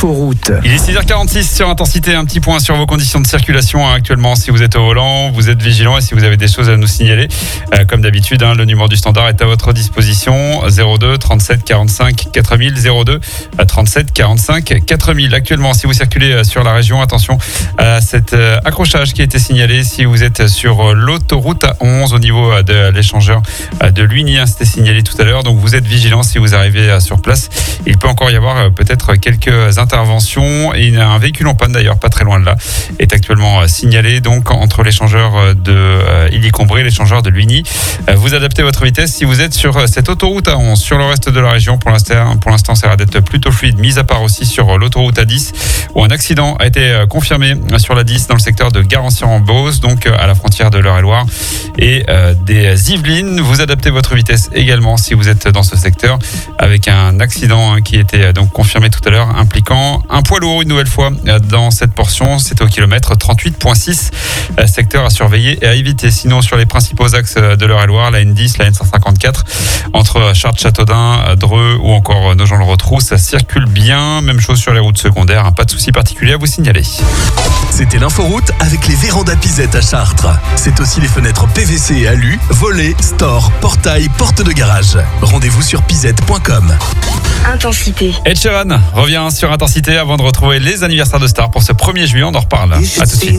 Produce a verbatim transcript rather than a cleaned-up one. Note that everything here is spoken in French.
l'inforoute. Il est six heures quarante-six sur Intensité. Un petit point sur vos conditions de circulation hein, actuellement. Si vous êtes au volant, vous êtes vigilant et si vous avez des choses à nous signaler, euh, comme d'habitude, hein, le numéro du standard est à votre disposition. zéro deux trente-sept quarante-cinq quatre mille, zéro deux trente-sept quarante-cinq quatre mille. Actuellement, si vous circulez sur la région, attention à cet euh, accrochage qui a été signalé. Si vous êtes sur l'autoroute A onze au niveau de l'échangeur de Luigny, hein, c'était signalé tout à l'heure. Donc vous êtes vigilant si vous arrivez sur place. Il peut encore y avoir peut-être quelques interventions et un véhicule en panne d'ailleurs, pas très loin de là, est actuellement signalé donc entre l'échangeur de euh, Illy-Combré et l'échangeur de Luigny. Euh, vous adaptez votre vitesse si vous êtes sur cette autoroute A onze. Sur le reste de la région, pour l'instant, pour l'instant, ça a l'air d'être plutôt fluide, mis à part aussi sur l'autoroute A dix où un accident a été confirmé sur la dix dans le secteur de Garancières-en-Beauce, donc à la frontière de l'Eure-et-Loire et euh, des Yvelines. Vous adaptez votre vitesse également si vous êtes dans ce secteur avec un accident hein, qui était donc confirmé tout à l'heure impliquant un poids lourd une nouvelle fois dans cette portion. C'était au kilomètre trente-huit virgule six, euh, secteur à surveiller et à éviter. Sinon sur les principaux axes de l'Eure-et-Loire, la N dix, la N cent cinquante-quatre entre Chartres-Châteaudun, Dreux ou encore Nogent-le-Rotrou, ça circule bien. Même chose sur les routes secondaires, hein, pas de souci particulier à vous signaler. C'était l'inforoute avec les vérandas Pisette à Chartres. C'est aussi les fenêtres P V C et alu, volets, stores, portails, portes de garage. Rendez-vous sur pisette point com. Intensité. Ed Sheeran revient sur Intensité avant de retrouver les anniversaires de stars pour ce premier juillet. On en reparle. À tout de suite.